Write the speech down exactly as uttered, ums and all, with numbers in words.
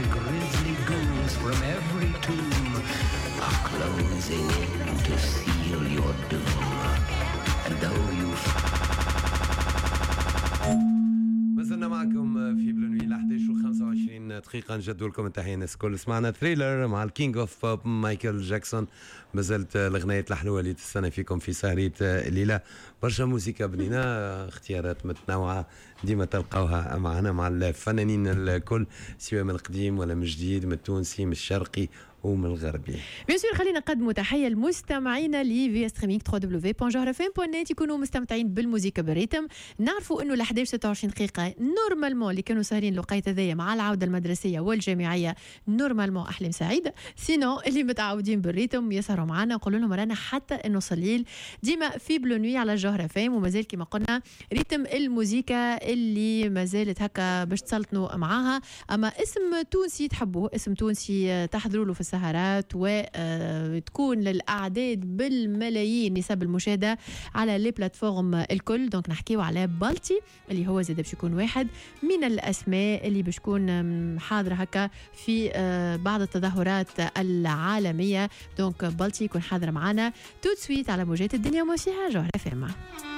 grisly ghouls from every tomb are closing in to seal your doom. And though you ما زلنا معكم في بلونوي ل إحدى عشر وخمسة وعشرين دقيقة. نجدوا لكم التحية الناس الكل. سمعنا ثريلر مع الكينج اوف بوب مايكل جاكسون. ما زالت الأغنية الحلوة اللي تستنى فيكم في سهرية الليلة. برشا موسيقى بنينة، اختيارات متنوعة ديما تلقاوها معنا مع الفنانين الكل، سواء من القديم ولا من الجديد، من التونسي من الشرقي ومن الغربي. بيان سور خلينا نقدموا تحيه لمستمعينا لي في ستريمينغ دبليو دبليو دبليو دوت جوهر اف ام دوت نت يكونوا مستمتعين بالموسيقى بالريتم. نعرفوا انه ل إحدى عشر ستة وعشرين دقيقه نورمالمون اللي كانوا ساهرين الوقيته هذيا مع العوده المدرسيه والجامعيه نورمالمون احلام سعيده، سينو اللي متعودين بالريتم يسهروا معنا نقول لهم رانا حتى انه صليل ديما في بلونوي على جوهر اف ام. ومازال كما قلنا ريتم الموسيقى اللي مازالت هكا باش تسلطنوا معاها. اما اسم تونسي تحبوه، اسم تونسي تحضروا له في السهرات وتكون للأعداد بالملايين نسب المشاهدة على لي بلاتفورم الكل. دونك نحكيو على بالتي اللي هو زاد باش يكون واحد من الأسماء اللي باش تكون حاضرة هكا في بعض التظاهرات العالمية. دونك بالتي يكون حاضرة معنا توت سويت على موجات الدنيا وموسيقى جوهر اف ام.